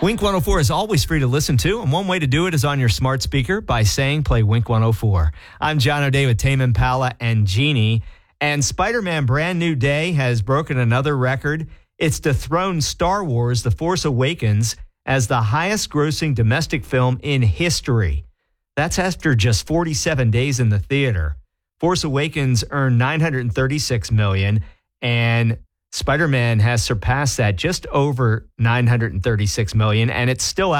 Wink 104 is always free to listen to, and one way to do it is on your smart speaker by saying play Wink 104. I'm John O'Day with Tame Impala and Genie, and Spider-Man Brand New Day has broken another record. It's dethroned Star Wars The Force Awakens as the highest grossing domestic film in history. That's after just 47 days in the theater. Force Awakens earned $936 million, and Spider-Man has surpassed that just over $936 million, and it's still